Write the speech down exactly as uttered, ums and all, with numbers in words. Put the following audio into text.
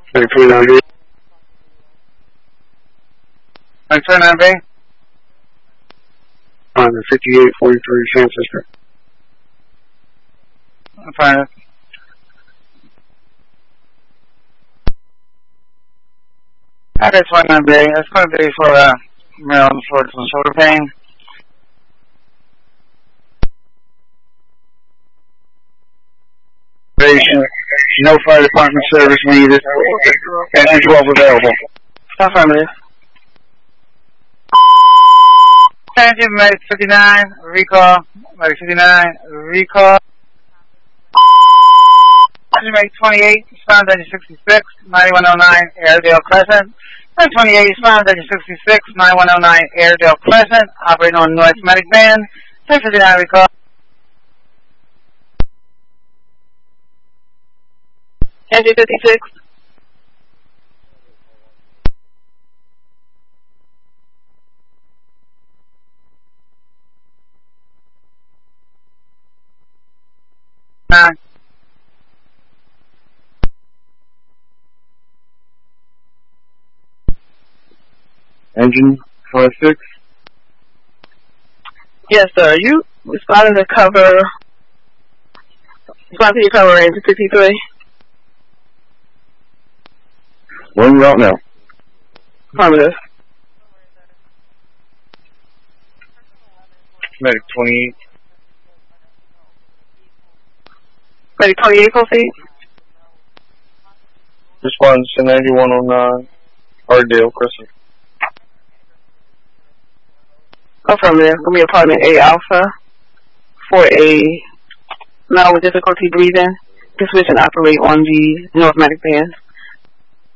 Medic twenty-nine B. Medic twenty-nine B. On the fifty-eight forty-three San Francisco. Affirmative. Okay, twenty-nine B. It's going to be for uh, Maryland for some shoulder pain. No fire department service needed. Engine twelve available. Affirmative. Engine Medic fifty-nine, recall. Medic fifty-nine, recall. Engine Medic twenty-eight, respond engine sixty-six, ninety-one oh nine, Airedale Crescent. Medic twenty-eight, respond engine sixty-six, ninety-one oh nine, Airedale Crescent, operating on North Medic Band. Medic fifty-nine, recall. Engine fifty-six. Nine. Engine five six. Yes, sir. You responding to cover, responding to your cover engine fifty-three. One route now. Affirmative. Medic twenty-eight. Medic twenty-eight, proceed. Response to ninety-one oh nine, Airedale Crescent. Affirmative. Give me apartment A Alpha for a now with difficulty breathing. Can switch and operate on the North Medic Band.